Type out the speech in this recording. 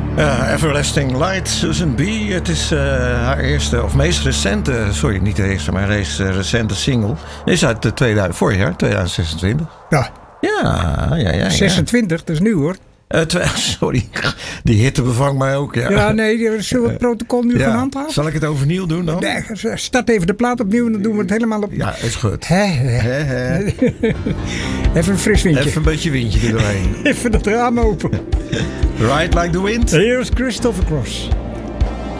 Everlasting Light, Susan B. Het is haar eerste, of meest recente, sorry, niet de eerste, maar recente single. Is uit vorig jaar, 2026. Ja. Ja. 26, dat is nieuw hoor. Sorry, die hitte bevangt mij ook. Ja, nee, zullen we het protocol nu gaan handhaven? Zal ik het overnieuw doen dan? Nee, start even de plaat opnieuw en dan doen we het helemaal op. Ja, is goed. Even een fris windje. Even een beetje windje er doorheen. Even dat raam open. Ride like the wind. Hier is Christopher Cross.